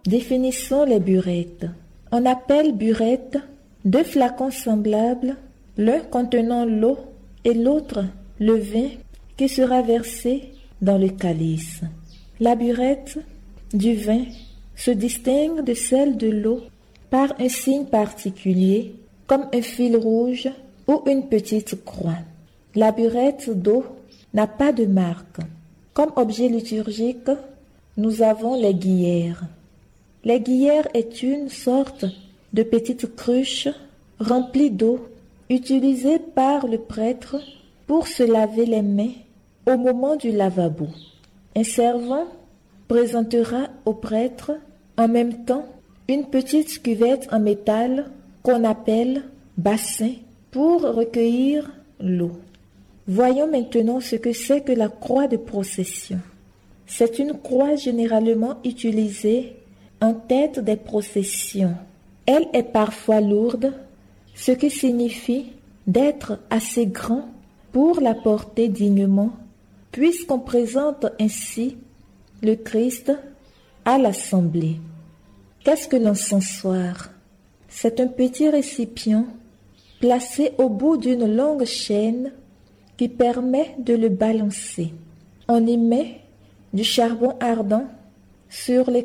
Définissons les burettes. On appelle burette deux flacons semblables, l'un contenant l'eau et l'autre le vin qui sera versé dans le calice. La burette du vin se distingue de celle de l'eau par un signe particulier, comme un fil rouge ou une petite croix. La burette d'eau n'a pas de marque. Comme objet liturgique, nous avons les guillères. Les guillères est une sorte de petite cruche remplie d'eau utilisée par le prêtre pour se laver les mains au moment du lavabo. Un servant présentera au prêtre en même temps une petite cuvette en métal qu'on appelle bassin pour recueillir l'eau. Voyons maintenant ce que c'est que la croix de procession. C'est une croix généralement utilisée en tête des processions. Elle est parfois lourde, ce qui signifie d'être assez grand pour la porter dignement, puisqu'on présente ainsi le Christ à l'assemblée. Qu'est-ce que l'encensoir? C'est un petit récipient placé au bout d'une longue chaîne qui permet de le balancer. On y met du charbon ardent sur